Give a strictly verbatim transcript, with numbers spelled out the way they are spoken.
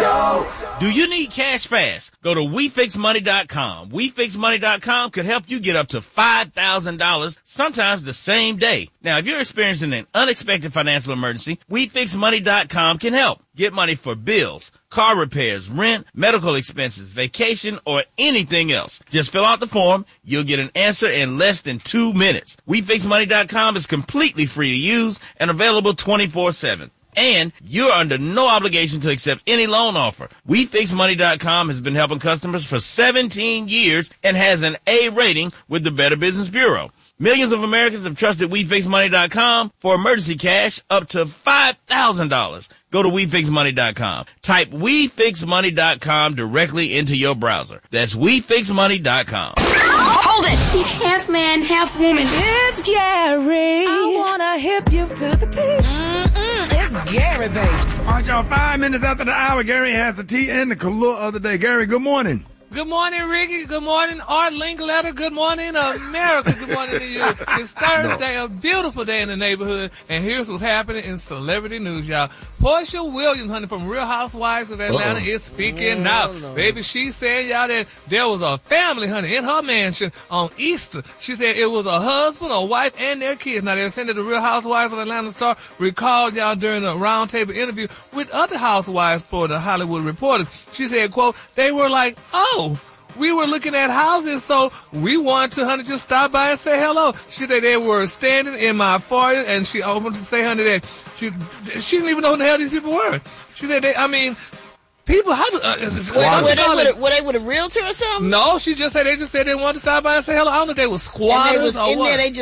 Show. Do you need cash fast? Go to we fix money dot com. we fix money dot com could help you get up to five thousand dollars, sometimes the same day. Now, if you're experiencing an unexpected financial emergency, we fix money dot com can help. Get money for bills, car repairs, rent, medical expenses, vacation, or anything else. Just fill out the form. You'll get an answer in less than two minutes. we fix money dot com is completely free to use and available twenty-four seven. And you're under no obligation to accept any loan offer. we fix money dot com has been helping customers for seventeen years and has an A rating with the Better Business Bureau. Millions of Americans have trusted we fix money dot com for emergency cash up to five thousand dollars. Go to we fix money dot com. Type we fix money dot com directly into your browser. That's we fix money dot com. Hold it! He's half man, half woman. It's Gary. I wanna hip you to the T. Mm-mm, it's Gary, baby. All right, y'all, five minutes after the hour, Gary has the tea and the color of the day. Gary, good morning. Good morning, Ricky. Good morning, Art Linkletter. Good morning, America. Good morning to you. It's Thursday, a beautiful day in the neighborhood, and here's what's happening in celebrity news, y'all. Portia Williams, honey, from Real Housewives of Atlanta, Uh-oh. is speaking oh, out. no. Baby, she said, y'all, that there was a family, honey, in her mansion on Easter. She said it was a husband, a wife, and their kids. Now, they're saying that the Real Housewives of Atlanta star recalled y'all during a roundtable interview with other housewives for the Hollywood Reporter. She said, quote, they were like, oh, we were looking at houses, so we wanted to, honey, just stop by and say hello. She said they were standing in my foyer, and she opened to say, honey, that she, she didn't even know who the hell these people were. She said, they, I mean, people, how do, uh, were, were, they with a, were they with a realtor or something? No, she just said, they just said they wanted to stop by and say hello. I don't know if they were squatters and they was or in what. There, they